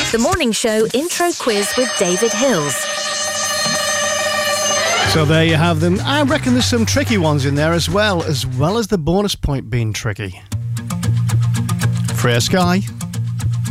The Morning Show Intro Quiz with David Hills. So there you have them. I reckon there's some tricky ones in there as well as the bonus point being tricky. Freya Sky.